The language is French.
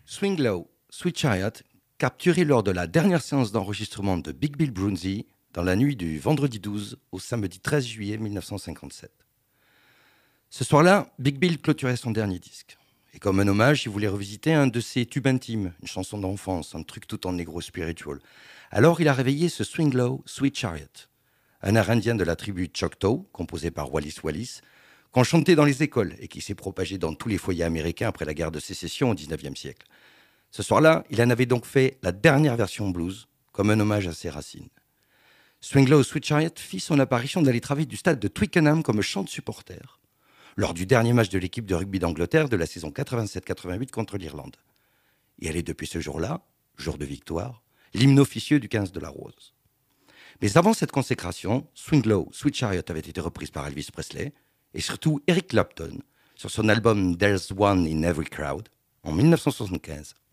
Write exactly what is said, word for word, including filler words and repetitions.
Swing Low, Sweet Chariot, capturé lors de la dernière séance d'enregistrement de Big Bill Broonzy dans la nuit du vendredi douze au samedi treize juillet mille neuf cent cinquante-sept. Ce soir-là, Big Bill clôturait son dernier disque. Et comme un hommage, il voulait revisiter un de ses tubes intimes, une chanson d'enfance, un truc tout en négro spiritual. Alors il a réveillé ce Swing Low, Sweet Chariot, un air indien de la tribu Choctaw, composé par Wallis Wallis, qu'on chantait dans les écoles et qui s'est propagé dans tous les foyers américains après la guerre de sécession au dix-neuvième siècle. Ce soir-là, il en avait donc fait la dernière version blues, comme un hommage à ses racines. Swing Low, Sweet Chariot fit son apparition dans les travées du stade de Twickenham comme chant de supporter, lors du dernier match de l'équipe de rugby d'Angleterre de la saison quatre-vingt-sept quatre-vingt-huit contre l'Irlande. Et elle est depuis ce jour-là, jour de victoire, l'hymne officieux du quinze de la Rose. Mais avant cette consécration, Swing Low, Sweet Chariot avait été reprise par Elvis Presley et surtout Eric Clapton sur son album There's One in Every Crowd en mille neuf cent soixante-quinze.